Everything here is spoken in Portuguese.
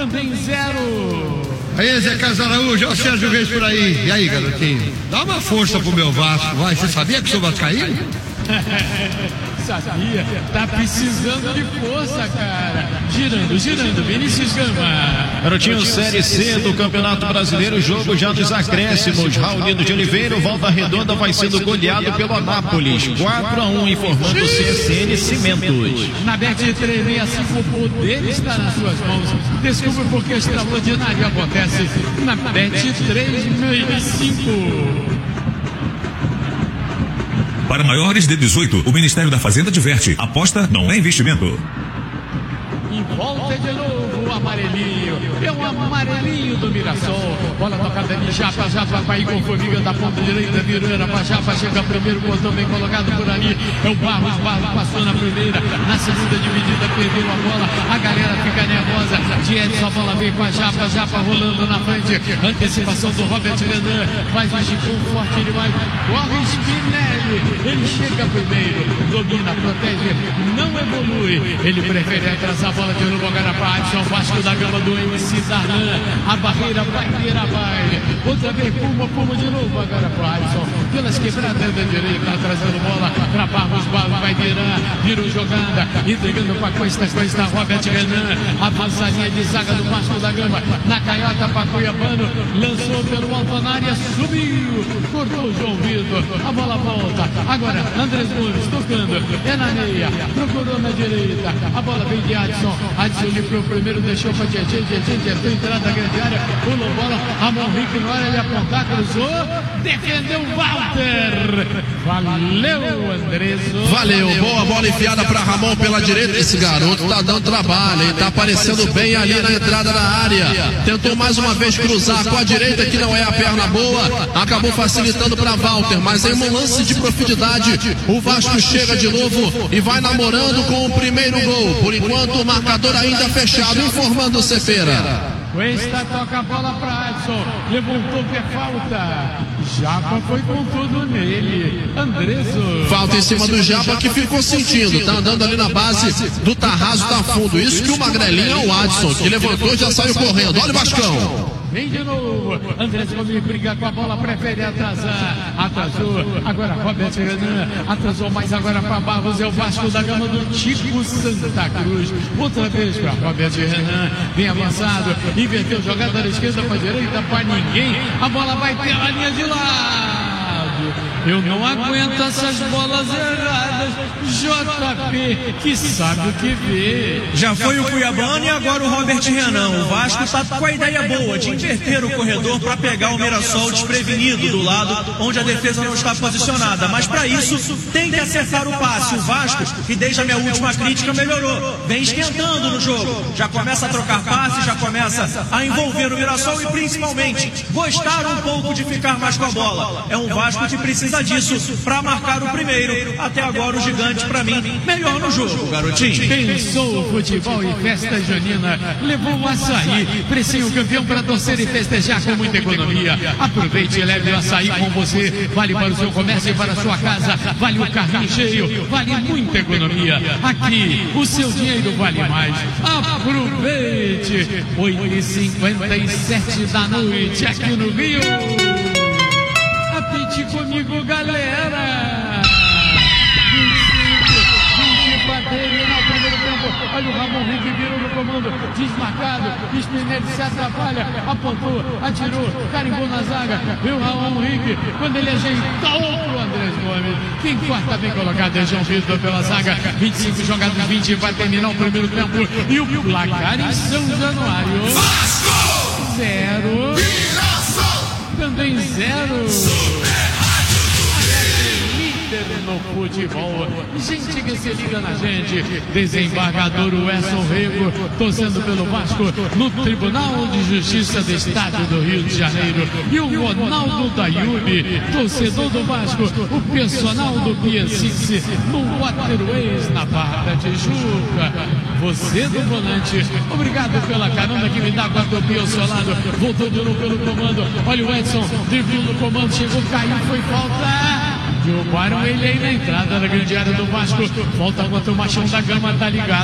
também 0. Aí, Zé Carlos Araújo, olha o Sérgio Reis por aí. E aí, garotinho? Dá uma força pro meu Vasco, vai. Você sabia que sou vascaíno? Sabia, tá precisando de força, cara. Girando, Vinícius Gama. Garotinho, Série C do Campeonato Brasileiro, jogo já dos acréscimos. Raulino de Oliveira, Volta Redonda vai sendo goleado pelo Anápolis, 4-1, informando o CSN Cimentos. Na Bet365, o poder está nas suas mãos. Descubra por que extraordinário acontece na Bet365. Para maiores de 18, o Ministério da Fazenda adverte: aposta não é investimento. E volta de novo o amarelinho. É o amarelinho do Mirassol. Bola tocada de Japa vai com formiga da ponta direita, virando para Japa, chega primeiro, botão bem colocado por ali. É o Barros passou na primeira, na segunda dividida, perdeu a bola. A galera fica nervosa. De Edson, a bola vem com a Japa rolando na frente. Antecipação do Robert Renan. Faz o Chicão forte demais. Corre Spinelli. Ele chega primeiro, domina, protege, não evolui. Ele prefere atrasar a bola de novo agora para Adson, Vasco da Gama do MC Darlan. A barreira vai virar, vai. Outra vez, Puma de novo agora para Adson. Pelas quebradas da direita, trazendo bola para Barros, vai virar, virou jogada, entregando para Cuesta, Robert Renan. Avançadinha de zaga do Vasco da Gama. Na canhota para Cuiabano, lançou pelo alto na área, subiu, cortou o João Vitor. A bola volta. Agora, Andrés Gomes tocando, é na meia, procurou na direita, a bola vem de Adson livrou primeiro, deixou para Tietê, entrada da grande área, pulou bola, Ramon Rick na hora de apontar, cruzou, defendeu Walter, valeu Andrés. Valeu, boa bola enfiada para Ramon pela direita, esse garoto tá dando trabalho, ele tá aparecendo bem ali na entrada da área, tentou mais uma vez cruzar com a direita, que não é a perna boa, acabou facilitando para Walter, mas em um lance de profundidade, o Vasco chega de novo e vai namorando com o primeiro gol. Por enquanto o marcador ainda fechado, informando o Cepera. Cuesta toca a bola para Adson, levantou que é falta. Japa foi com tudo nele. Andreso. Falta em cima do Japa, que ficou sentindo, tá andando ali na base do Tarraso, tá fundo. Isso que o magrelinho é o Adson, que levantou e já saiu correndo. Olha o Vascão. Vem de novo, Andrés Gomes briga com a bola, prefere atrasar, atrasou, agora Robert Renan, atrasou mais agora para Barros, é o Vasco da Gama do Tico Santa Cruz, outra vez para Robert Renan, vem avançado, inverteu jogada da esquerda para a direita, para ninguém, a bola vai pela linha de lado. Eu não aguento essas bolas erradas. JP, que sabe o que vê. Já foi o Cuiabano e agora o Robert Renan. O Vasco está com a ideia boa de inverter o corredor para pegar o Mirassol desprevenido do lado onde a defesa não está posicionada. Mas para isso tem que acertar o passe. O Vasco, que desde a minha última crítica melhorou, vem esquentando no jogo. Já começa a trocar passes, já começa a envolver o Mirassol e principalmente gostar um pouco de ficar mais com a bola. É um Vasco que precisa disso para marcar o primeiro. Até agora o gigante, para mim, melhor no jogo, garotinho. Pensou o futebol e festa junina, levou o açaí, precinho campeão para torcer e festejar com muita economia. Aproveite e leve o açaí com você, vale para o seu comércio e para a sua casa, vale o carrinho cheio, vale muita economia. Aqui o seu dinheiro vale mais. Aproveite. 8h57 da noite aqui no Rio. Apite comigo, galera. 25 para terminar o primeiro tempo. Olha o Ramon Rick virou no comando, desmarcado. Spinelli se atrapalha, apontou, atirou, carimbou na zaga. Viu o Ramon Rick quando ele ajeitou pro Andrés Gomes. Quem corta bem colocado é João Vitor pela zaga. 25 jogados, 20 vai terminar o primeiro tempo. E o placar em São Januário: Vasco 0, Mirassol também 0. No futebol, gente que se liga na gente. Desembargador Wesson Rego, torcendo pelo Vasco no Tribunal de Justiça do Estado do Rio de Janeiro. E o Ronaldo Dayubi, torcedor do Vasco, o personal do Piacice no Waterways, na Barra da Tijuca. Você do volante, obrigado pela carona que me dá com a topia ao seu lado. Voltou de novo pelo comando. Olha o Edson, driblou no comando, chegou, caiu, foi falta. Derrubaram ele aí na entrada da grande área do Vasco. Volta contra o Machão da Gama, tá ligado.